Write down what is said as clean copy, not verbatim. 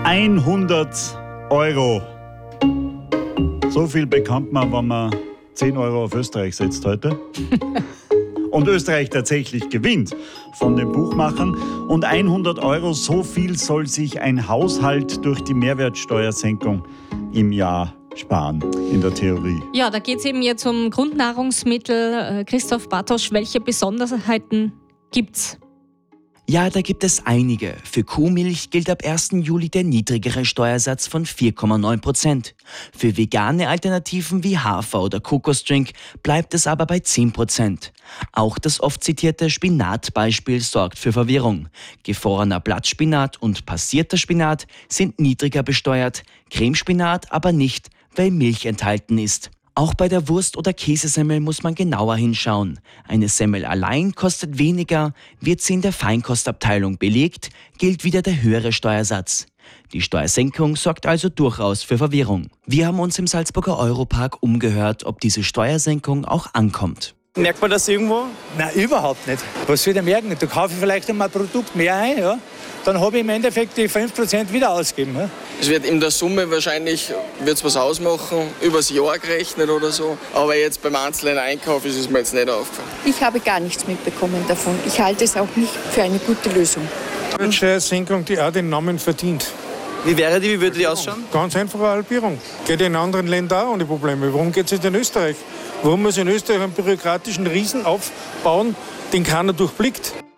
100 Euro. So viel bekommt man, wenn man 10 Euro auf Österreich setzt heute. Und Österreich tatsächlich gewinnt von den Buchmachern. Und 100 Euro, so viel soll sich ein Haushalt durch die Mehrwertsteuersenkung im Jahr sparen, in der Theorie. Ja, da geht es eben jetzt um Grundnahrungsmittel. Christoph Bartosch, welche Besonderheiten gibt's? Ja, da gibt es einige. Für Kuhmilch gilt ab 1. Juli der niedrigere Steuersatz von 4,9%. Für vegane Alternativen wie Hafer- oder Kokosdrink bleibt es aber bei 10%. Auch das oft zitierte Spinatbeispiel sorgt für Verwirrung. Gefrorener Blattspinat und passierter Spinat sind niedriger besteuert, Cremespinat aber nicht, weil Milch enthalten ist. Auch bei der Wurst- oder Käsesemmel muss man genauer hinschauen. Eine Semmel allein kostet weniger, wird sie in der Feinkostabteilung belegt, gilt wieder der höhere Steuersatz. Die Steuersenkung sorgt also durchaus für Verwirrung. Wir haben uns im Salzburger Europark umgehört, ob diese Steuersenkung auch ankommt. Merkt man das irgendwo? Nein, überhaupt nicht. Was soll ich merken? Da kaufe ich vielleicht einmal ein Produkt mehr ein, ja? Dann habe ich im Endeffekt die 5% wieder ausgegeben. Ja? Es wird in der Summe wahrscheinlich wird's was ausmachen, übers Jahr gerechnet oder so. Aber jetzt beim einzelnen Einkauf ist es mir jetzt nicht aufgefallen. Ich habe gar nichts mitbekommen davon. Ich halte es auch nicht für eine gute Lösung. Eine Steuersenkung, die auch den Namen verdient. Wie wäre die? Wie würde die ausschauen? Ganz einfache Halbierung. Geht in anderen Ländern auch ohne Probleme. Warum geht es nicht in Österreich? Warum muss in Österreich einen bürokratischen Riesen aufbauen, den keiner durchblickt?